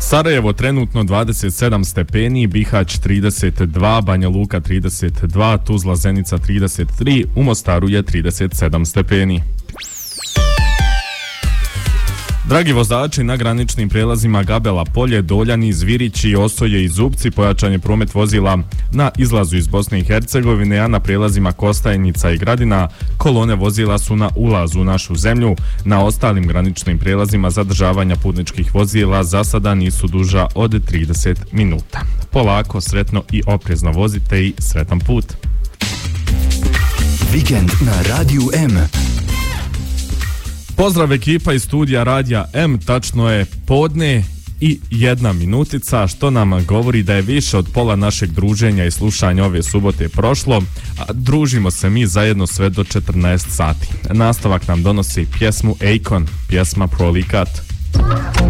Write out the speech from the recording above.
Sarajevo trenutno 27 stepeni, Bihać 32, Banja Luka 32, Tuzla, Zenica 33, u Mostaru je 37 stepeni. Dragi vozači, na graničnim prijelazima Gabela Polje, Doljani, Zvirići, Osoje i Zupci pojačan je promet vozila na izlazu iz Bosne i Hercegovine, a na prijelazima Kostajnica i Gradina kolone vozila su na ulazu u našu zemlju. Na ostalim graničnim prijelazima zadržavanja putničkih vozila za sada nisu duža od 30 minuta. Polako, sretno i oprezno vozite i sretan put. Vikend na Radiju M. Pozdrav ekipa iz studija Radija M, tačno je podne i 1 minutica, što nam govori da je više od pola našeg druženja i slušanja ove subote prošlo, a družimo se mi zajedno sve do 14 sati. Nastavak nam donosi pjesmu Akon, pjesma Prolikat.